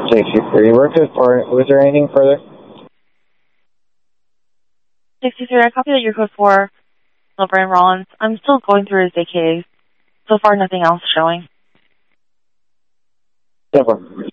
63. Was there anything further? 63, I copy that your code for Brian Rollins. I'm still going through his AKs. So far, nothing else showing. No problem.